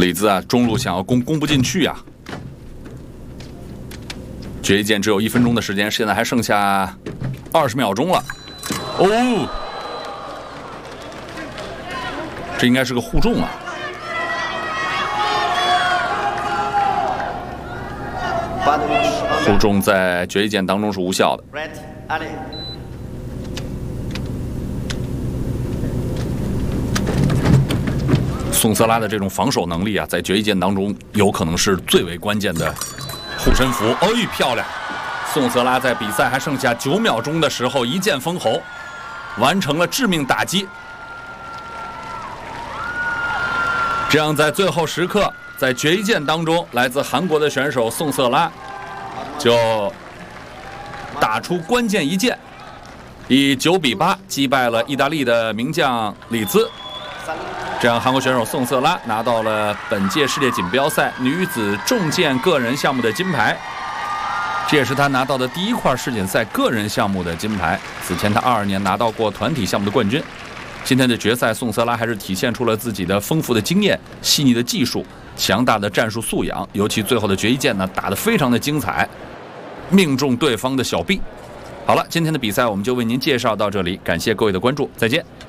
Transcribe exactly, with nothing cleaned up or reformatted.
李子啊，中路想要攻攻不进去啊。决一剑只有一分钟的时间，现在还剩下二十秒钟了。哦，这应该是个互中啊。互中在决一剑当中是无效的。宋瑟拉的这种防守能力啊，在决一剑当中有可能是最为关键的护身符。哎，漂亮！宋瑟拉在比赛还剩下九秒钟的时候，一剑封喉，完成了致命打击。这样，在最后时刻，在决一剑当中，来自韩国的选手宋瑟拉就打出关键一剑，以九比八击败了意大利的名将李兹。这样，韩国选手宋瑟拉拿到了本届世界锦标赛女子重剑个人项目的金牌，这也是她拿到的第一块世锦赛个人项目的金牌。此前，她二二年拿到过团体项目的冠军。今天的决赛，宋瑟拉还是体现出了自己的丰富的经验、细腻的技术、强大的战术素养，尤其最后的决一剑呢，打得非常的精彩，命中对方的小臂。好了，今天的比赛我们就为您介绍到这里，感谢各位的关注，再见。